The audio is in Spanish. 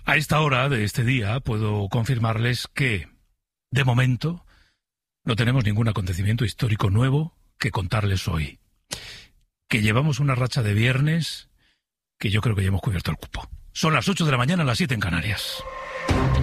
A esta hora de este día puedo confirmarles que, de momento, no tenemos ningún acontecimiento histórico nuevo que contarles hoy. Que llevamos una racha de viernes que yo creo que ya hemos cubierto el cupo. Son las 8 de la mañana, las 7 en Canarias.